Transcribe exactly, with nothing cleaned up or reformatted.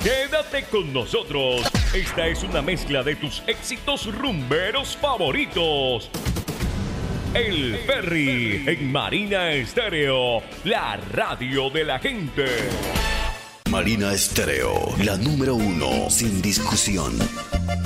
Quédate con nosotros. Esta es una mezcla de tus éxitos rumberos favoritos. El Ferry en Marina Estéreo, la radio de la gente. Marina Estéreo, la número uno, sin discusión.